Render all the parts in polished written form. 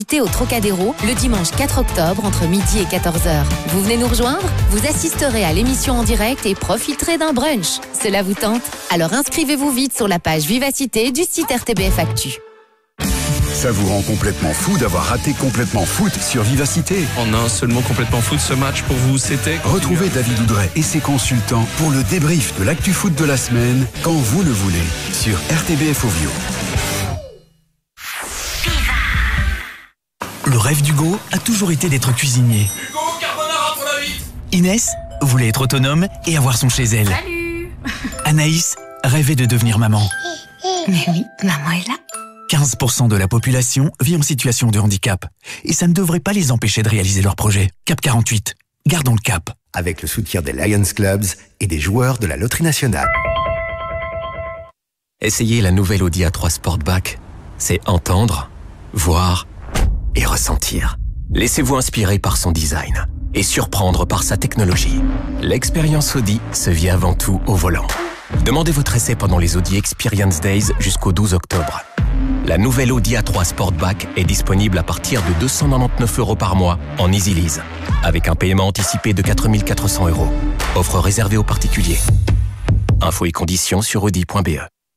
Au Trocadéro, le dimanche 4 octobre, entre midi et 14h. Vous venez nous rejoindre? Vous assisterez à l'émission en direct et profiterez d'un brunch. Cela vous tente? Alors inscrivez-vous vite sur la page Vivacité du site RTBF Actu. Ça vous rend complètement fou d'avoir raté Complètement Foot sur Vivacité. En un seul mot, Complètement Foot, ce match pour vous, c'était... Retrouvez David Oudret et ses consultants pour le débrief de l'actu foot de la semaine, quand vous le voulez, sur RTBF Ovio. Le rêve d'Hugo a toujours été d'être cuisinier. Hugo, carbonara pour la vite. Inès voulait être autonome et avoir son chez elle. Salut. Anaïs rêvait de devenir maman. Mais oui, maman est là. 15% de la population vit en situation de handicap. Et ça ne devrait pas les empêcher de réaliser leurs projets. Cap 48. Gardons le cap. Avec le soutien des Lions Clubs et des joueurs de la Loterie Nationale. Essayez la nouvelle Audi A3 Sportback. C'est entendre, voir et ressentir. Laissez-vous inspirer par son design et surprendre par sa technologie. L'expérience Audi se vit avant tout au volant. Demandez votre essai pendant les Audi Experience Days jusqu'au 12 octobre. La nouvelle Audi A3 Sportback est disponible à partir de 299 € par mois en Easy Lease, avec un paiement anticipé de 4 400 €. Offre réservée aux particuliers. Infos et conditions sur audi.be.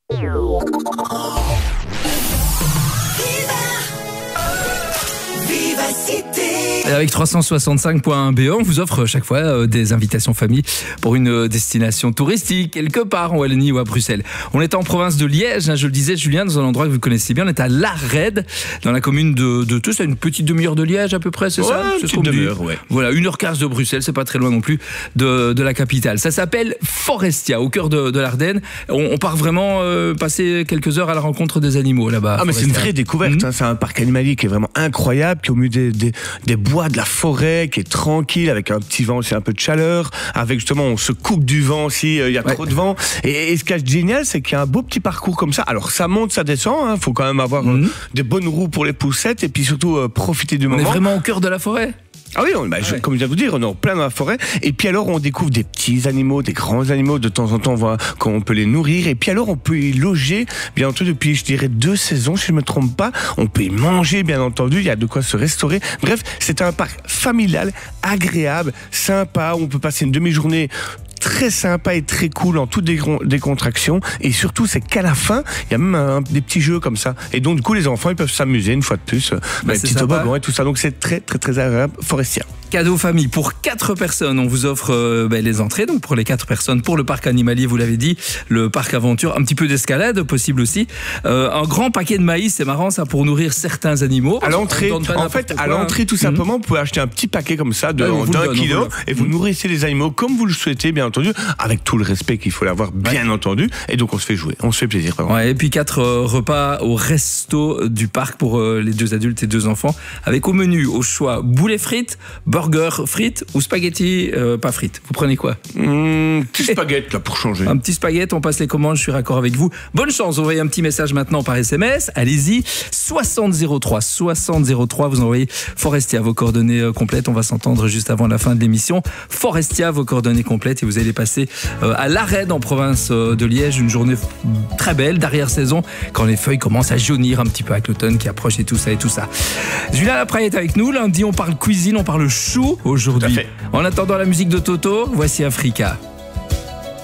Et avec 365.be, on vous offre chaque fois des invitations famille pour une destination touristique, quelque part en Wallonie ou à Bruxelles. On est en province de Liège, je le disais Julien, dans un endroit que vous connaissez bien, on est à Larède, dans la commune de Teux, c'est une petite demi-heure de Liège à peu près, c'est ça? Une petite demi-heure, ouais. Voilà, 1h15 de Bruxelles, c'est pas très loin non plus de la capitale. Ça s'appelle Forestia, au cœur de l'Ardenne. On part vraiment passer quelques heures à la rencontre des animaux là-bas. Ah mais c'est une vraie découverte, hein. C'est un parc animalier qui est vraiment incroyable, qui est au milieu des bois, de la forêt, qui est tranquille, avec un petit vent, c'est un peu de chaleur, avec justement on se coupe du vent si il y a trop de vent. Et ce qui est génial, c'est qu'il y a un beau petit parcours comme ça. Alors ça monte, ça descend, hein. Faut quand même avoir des bonnes roues pour les poussettes et puis surtout profiter du moment. On est vraiment au cœur de la forêt. Ah oui, comme je viens de vous dire, on est en plein dans la forêt. Et puis alors, on découvre des petits animaux, des grands animaux. De temps en temps, on voit qu'on peut les nourrir. Et puis alors, on peut y loger, bien entendu, depuis, je dirais, 2 saisons, si je ne me trompe pas. On peut y manger, bien entendu. Il y a de quoi se restaurer. Bref, c'est un parc familial, agréable, sympa. On peut passer une demi-journée très sympa et très cool en toute décontraction. Et surtout, c'est qu'à la fin, il y a même des petits jeux comme ça. Et donc, du coup, les enfants, ils peuvent s'amuser une fois de plus. Les petits toboggans et tout ça. Donc, c'est très, très, très agréable. Forestia. Cadeau famille pour 4 personnes. On vous offre les entrées. Donc, pour les 4 personnes, pour le parc animalier, vous l'avez dit, le parc aventure, un petit peu d'escalade possible aussi. Un grand paquet de maïs, c'est marrant ça, pour nourrir certains animaux. À l'entrée, en fait, à l'entrée, tout simplement, vous pouvez acheter un petit paquet comme ça d'1 kilo et vous nourrissez les animaux comme vous le souhaitez, bien entendu, avec tout le respect qu'il faut l'avoir, bien entendu. Et donc, on se fait jouer, on se fait plaisir. Ouais, et puis 4 repas au resto du parc pour les 2 adultes et 2 enfants, avec au menu, au choix, boulet frites, burger frites ou spaghetti pas frites. Vous prenez quoi? Petit spaghetti là pour changer. Un petit spaghetti, on passe les commandes, je suis raccord avec vous. Bonne chance, envoyez un petit message maintenant par SMS. Allez-y, 6003, vous envoyez Forestia, vos coordonnées complètes. On va s'entendre juste avant la fin de l'émission. Forestia, vos coordonnées complètes et vous allez passer à Larède en province de Liège, une journée très belle d'arrière-saison quand les feuilles commencent à jaunir un petit peu avec l'automne qui approche et tout ça. Julien Lapraille est avec nous. Lundi, on parle cuisine, on parle chou aujourd'hui. En attendant la musique de Toto, voici Africa.